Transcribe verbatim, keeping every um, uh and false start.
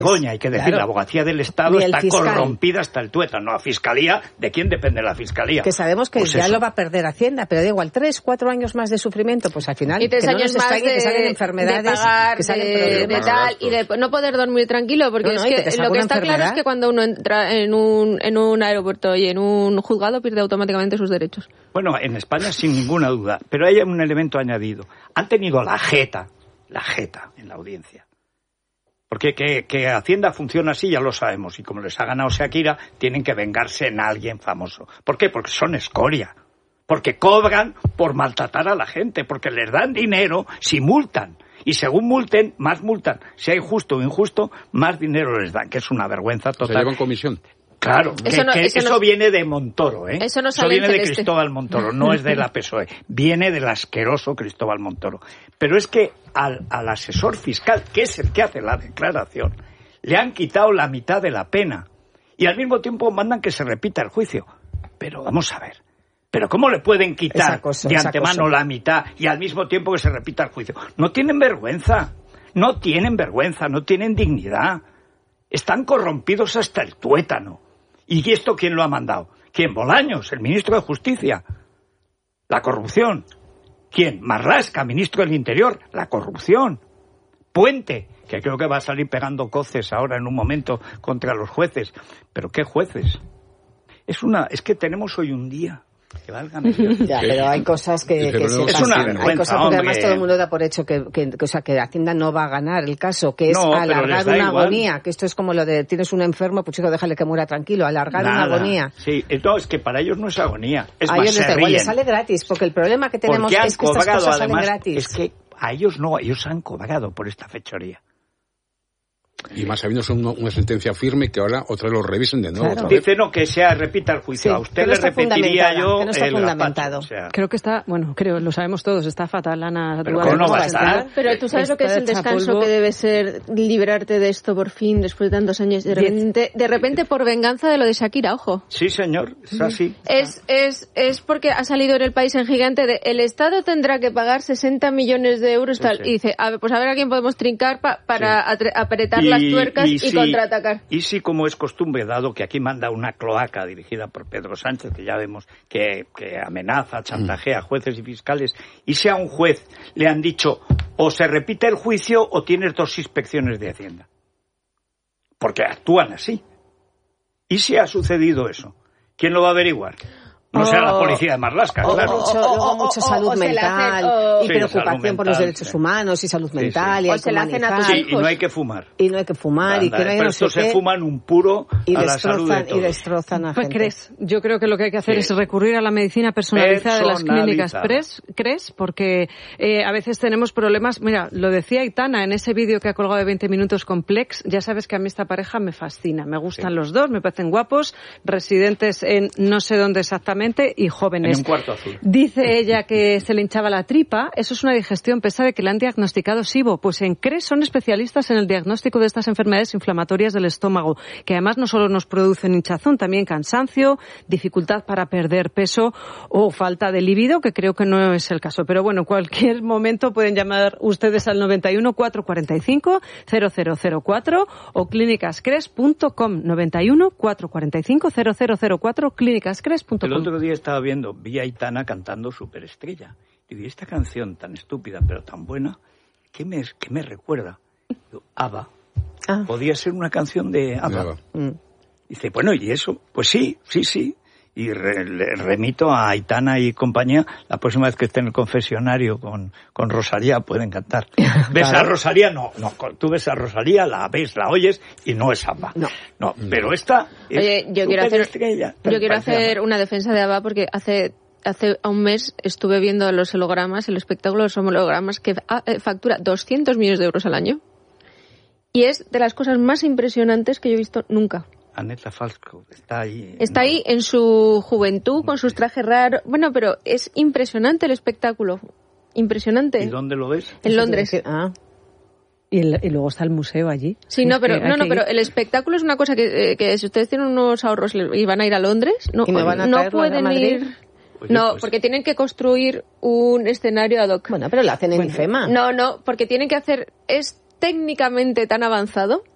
Goña, hay que decir, claro. La abogacía del Estado está fiscal. Corrompida hasta el tuétano. La Fiscalía, ¿de quién depende la Fiscalía? Que sabemos que pues ya eso. lo va a perder Hacienda, pero da igual, tres, cuatro años más de sufrimiento, pues al final, y tres que no años nos más extrañe de, que salen enfermedades, de pagar, que salen de, de tal, y de no poder dormir tranquilo, porque no, no, es que, que lo que está enfermedad. Claro es que cuando uno entra en un, en un aeropuerto y en un juzgado pierde automáticamente sus derechos. Bueno, en España sin ninguna duda, pero hay un elemento añadido. Han tenido la jeta, la jeta en la audiencia. Porque que, que Hacienda funciona así ya lo sabemos, y como les ha ganado Shakira, tienen que vengarse en alguien famoso. ¿Por qué? Porque son escoria. Porque cobran por maltratar a la gente, porque les dan dinero si multan. Y según multen, más multan. Si hay justo o injusto, más dinero les dan, que es una vergüenza total. Se llevan comisión. Claro, que eso, no, que eso, eso no, viene de Montoro, ¿eh? Eso, no eso viene de Cristóbal Montoro, no es de la P S O E. Viene del asqueroso Cristóbal Montoro. Pero es que al, al asesor fiscal, que es el que hace la declaración, le han quitado la mitad de la pena. Y al mismo tiempo mandan que se repita el juicio. Pero vamos a ver. ¿Pero cómo le pueden quitar cosa, de antemano la mitad y al mismo tiempo que se repita el juicio? No tienen vergüenza. No tienen vergüenza, no tienen dignidad. Están corrompidos hasta el tuétano. ¿Y esto quién lo ha mandado? ¿Quién? Bolaños, el ministro de Justicia. La corrupción. ¿Quién? Marlaska, ministro del Interior. La corrupción. Puente, que creo que va a salir pegando coces ahora en un momento contra los jueces. ¿Pero qué jueces? Es una, es que tenemos hoy un día... Que válgame Dios. Ya, pero hay cosas que, que se es una vergüenza, hay cosas porque además todo el mundo da por hecho que, que, que, o sea, que Hacienda no va a ganar el caso, que es no, alargar una igual. agonía, que esto es como lo de tienes un enfermo, pues chico, déjale que muera tranquilo, alargar Nada. una agonía. Sí, no, es que para ellos no es agonía, es a más, ellos se les ríen. Les sale gratis, porque el problema que tenemos es que estas cosas salen además, gratis. Es que a ellos no, ellos han cobrado por esta fechoría. Y más sabiendo son una, una sentencia firme que ahora otra vez lo revisen de nuevo. Claro. Dice no, que sea repita el juicio. Sí, a usted le repetiría yo que no está el fundamentado. Apacho, o sea. Creo que está, bueno, creo, lo sabemos todos, está fatal, Ana. Pero ¿cómo no va a estar? Pero tú sabes lo que es el descanso que debe ser librarte de esto por fin, después de tantos años. De repente, de repente por venganza de lo de Shakira, ojo. Sí, señor, es así. Es, es, es porque ha salido en el País en gigante de el Estado tendrá que pagar sesenta millones de euros tal. Sí, sí. Y dice, a ver, pues a ver a quién podemos trincar pa, para sí. apretar y, las tuercas y, y, y contraatacar. Y sí, como es costumbre, dado que aquí manda una cloaca dirigida por Pedro Sánchez, que ya vemos que, que amenaza, chantajea a jueces y fiscales, y si a un juez le han dicho o se repite el juicio o tienes dos inspecciones de Hacienda. Porque actúan así. ¿Y si ha sucedido eso? ¿Quién lo va a averiguar? No sea la policía de Marlaska, o claro. Mucho, luego mucho o, salud o, o mental hace, y sí, preocupación mental, por los derechos sí. humanos y salud sí, mental sí. y o hay se la hacen a tus sí, hijos. y no hay que fumar. Y no hay que fumar Anda, y que no hay pero no sé estos qué. se fuman un puro y a la salud de todos. Y destrozan a pues gente. ¿Crees? Yo creo que lo que hay que hacer sí. es recurrir a la medicina personalizada de las clínicas Pres, ¿crees? Porque eh, a veces tenemos problemas. Mira, lo decía Aitana en ese vídeo que ha colgado de veinte minutos con Plex. Ya sabes que a mí esta pareja me fascina. Me gustan sí. los dos, me parecen guapos, residentes en no sé dónde exactamente y jóvenes. En un cuarto azul. Dice ella que se le hinchaba la tripa. Eso es una digestión pesada de que le han diagnosticado S I B O. Pues en CRES son especialistas en el diagnóstico de estas enfermedades inflamatorias del estómago, que además no solo nos producen hinchazón, también cansancio, dificultad para perder peso o falta de libido, que creo que no es el caso. Pero bueno, en cualquier momento pueden llamar ustedes al noventa y uno, cuatrocientos cuarenta y cinco, cero cero cero cuatro o clínicas cres punto com. noventa y uno, cuatrocientos cuarenta y cinco, cero cero cero cuatro, clínicas cres punto com. El otro día estaba viendo, vi a Aitana cantando Superestrella. Y digo, esta canción tan estúpida pero tan buena, ¿qué me, qué me recuerda? Digo, ABBA. Ah. Podía ser una canción de ABBA. Mm. Dice, bueno, ¿y eso? Pues sí, sí, sí. Y re, le remito a Aitana y compañía, la próxima vez que esté en el confesionario con, con Rosalía, pueden cantar. ¿Ves claro. a Rosalía? No, no, tú ves a Rosalía, la ves, la oyes, y no es ABBA. No. No, pero esta es Oye, yo quiero hacer, yo quiero hacer una defensa de ABBA porque hace... Hace un mes estuve viendo los hologramas, el espectáculo de los hologramas que factura doscientos millones de euros al año. Y es de las cosas más impresionantes que yo he visto nunca. Annette Falco está ahí. Está no. ahí en su juventud, con sus trajes raros. Bueno, pero es impresionante el espectáculo. Impresionante. ¿Y dónde lo ves? En Londres. Ah. Y, el, y luego está el museo allí. Sí, no, pero no, no, pero el espectáculo es una cosa que, que si ustedes tienen unos ahorros y van a ir a Londres, no, ¿Y me van a no pueden ir... Oye, no, pues... porque tienen que construir un escenario ad hoc. Bueno, pero lo hacen en bueno, IFEMA. No, no, porque tienen que hacer... Es técnicamente tan avanzado